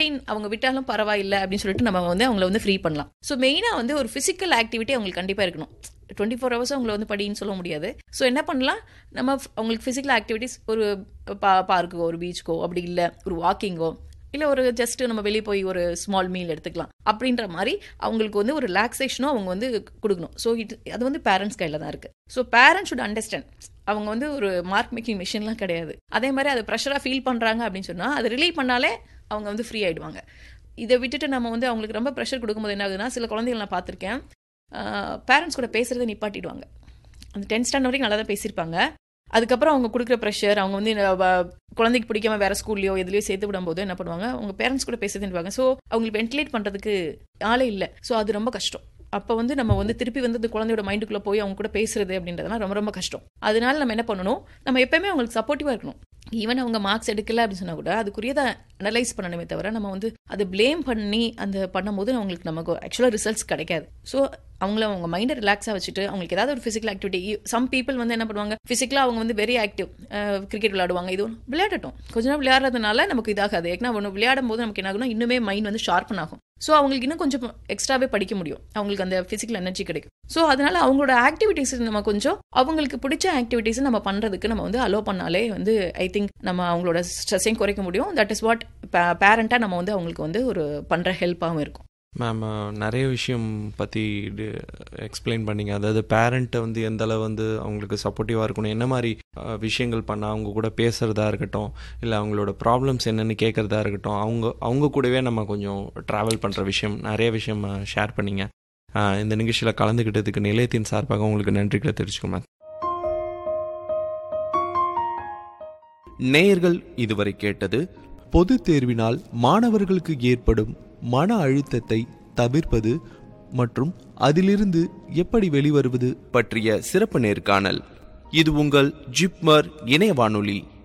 Fine, அவங்க விட்டாலும் பரவாயில்லை அப்படின்னு சொல்லிட்டு நம்ம வந்து அவங்கள வந்து ஃப்ரீ பண்ணலாம். ஸோ மெயினாக வந்து ஒரு ஃபிசிக்கல் ஆக்டிவிட்டி அவங்களுக்கு கண்டிப்பாக இருக்கணும். 24 ஹவர்ஸும் அவங்கள வந்து படின்னு சொல்ல முடியாது. ஸோ என்ன பண்ணலாம், நம்ம அவங்களுக்கு ஃபிசிக்கல் ஆக்டிவிட்டிஸ் ஒரு பார்க்குக்கோ, ஒரு பீச்சுக்கோ, அப்படி இல்லை ஒரு வாக்கிங்கோ, இல்லை ஒரு ஜஸ்ட் நம்ம வெளியே போய் ஒரு ஸ்மால் மீல் எடுத்துக்கலாம் அப்படின்ற மாதிரி அவங்களுக்கு வந்து ஒரு ரிலாக்ஸேஷனும் அவங்க வந்து கொடுக்கணும். ஸோ அது வந்து பேரண்ட்ஸ் கையில் தான் இருக்குது. ஸோ பேரண்ட்ஸ் ஷுட் அண்டர்ஸ்டாண்ட், அவங்க வந்து ஒரு மார்க் மேக்கிங் மிஷின்லாம் கிடையாது. அதே மாதிரி அது ப்ரெஷராக ஃபீல் பண்ணுறாங்க அப்படின்னு சொன்னால் அதை ரிலீவ் பண்ணாலே அவங்க வந்து ஃப்ரீ ஆகிடுவாங்க. இதை விட்டுட்டு நம்ம வந்து அவங்களுக்கு ரொம்ப ப்ரெஷர் கொடுக்கும்போது என்ன ஆகுதுன்னா, சில குழந்தைகள் நான் பார்த்துருக்கேன், பேரண்ட்ஸ் கூட பேசுகிறத நிப்பாட்டிடுவாங்க. அந்த 10th ஸ்டாண்டர்ட் வரைக்கும் நல்லா தான் பேசியிருப்பாங்க. அதுக்கப்புறம் அவங்க கொடுக்குற ப்ரெஷர், அவங்க வந்து குழந்தைக்கு பிடிக்காம வேறு ஸ்கூல்லையோ எதுலையோ சேர்த்து விடும்போது என்ன பண்ணுவாங்க, அவங்க பேரண்ட்ஸ் கூட பேசுதுன்னுவாங்க. ஸோ அவங்களுக்கு வென்டிலேட் பண்ணுறதுக்கு ஆளே இல்லை. ஸோ அது ரொம்ப கஷ்டம். அப்போ வந்து நம்ம வந்து திருப்பி வந்து அந்த குழந்தையோட மைண்டுக்குள்ளே போய் அவங்க கூட பேசுறது அப்படின்றதுலாம் ரொம்ப ரொம்ப கஷ்டம். அதனால நம்ம என்ன பண்ணணும், நம்ம எப்போயுமே அவங்களுக்கு சப்போர்ட்டிவாக இருக்கணும். ஈவன் அவங்க மார்க்ஸ் எடுக்கல அப்படின்னு சொன்னால் கூட அதுக்குரியதை அனலைஸ் பண்ணணுமே தவிர நம்ம வந்து அதை ப்ளேம் பண்ணி அந்த பண்ணும்போது அவங்களுக்கு நமக்கு ஆக்சுவலாக ரிசல்ட்ஸ் கிடைக்காது. ஸோ அவங்கள அவங்க மைண்டை ரிலாக்ஸாக வச்சுட்டு அவங்களுக்கு ஏதாவது ஒரு ஃபிசிக்கல் ஆக்டிவிட்டி, சம் பீப்புள் வந்து என்ன பண்ணுவாங்க, ஃபிசிக்கலாக அவங்க வந்து வெரி ஆக்டிவ், கிரிக்கெட் விளையாடுவாங்க, இது விளையாடட்டும், கொஞ்ச நேரம் விளையாடுறதுனால நமக்கு இதாகாது. ஏன்னா ஒன்று விளையாடும் போது நமக்கு என்ன ஆகுனா இன்னுமே மைண்ட் வந்து ஷார்ப்பன் ஆகும். ஸோ அவங்களுக்கு இன்னும் கொஞ்சம் எக்ஸ்ட்ராவே படிக்க முடியும், அவங்களுக்கு அந்த ஃபிசிக்கல் எனர்ஜி கிடைக்கும். ஸோ அதனால அவங்களோட ஆக்டிவிட்டீஸ் நம்ம கொஞ்சம் அவங்களுக்கு பிடிச்ச ஆக்டிவிட்டீஸ் நம்ம பண்ணுறதுக்கு நம்ம வந்து அலோ பண்ணாலே வந்து ஐ திங்க் நம்ம அவங்களோட ஸ்ட்ரெஸ்ஸையும் குறைக்க முடியும். தட் இஸ் வாட் பேரண்ட்டாக நம்ம வந்து அவங்களுக்கு வந்து ஒரு பண்ணுற ஹெல்ப்பாகவும் இருக்கும். மேம், நிறைய விஷயம் பற்றி எக்ஸ்பிளைன் பண்ணிங்க. அதாவது பேரண்ட்டை வந்து எந்த அளவு வந்து அவங்களுக்கு சப்போர்ட்டிவாக இருக்கணும், என்ன மாதிரி விஷயங்கள் பண்ணால் அவங்க கூட பேசுகிறதா இருக்கட்டும், இல்லை அவங்களோட ப்ராப்ளம்ஸ் என்னென்னு கேட்குறதா இருக்கட்டும், அவங்க கூடவே நம்ம கொஞ்சம் ட்ராவல் பண்ணுற விஷயம், நிறைய விஷயம் ஷேர் பண்ணிங்க. இந்த நிகழ்ச்சியில் கலந்துக்கிட்டதுக்கு நிலையத்தின் சார்பாக உங்களுக்கு நன்றிகளை தெரிவிச்சுக்கோங்க மேம். நேயர்கள் இதுவரை கேட்டது பொது தேர்வினால் மாணவர்களுக்கு ஏற்படும் மன அழுத்தத்தை தவிர்ப்பது மற்றும் அதிலிருந்து எப்படி வெளிவருவது பற்றிய சிறப்பு நேர்காணல். இது உங்கள் ஜிப்மர் இணைய வானொலி.